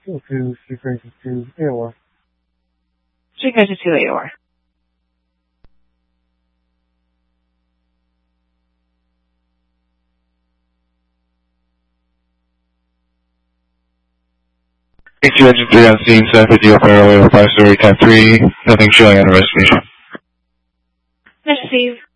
2 frequency 2 AOR. Frequency 2 AOR. Engine 3 on scene, 750 O'Farrell, 5-story, type 3, nothing showing on investigation. Receive.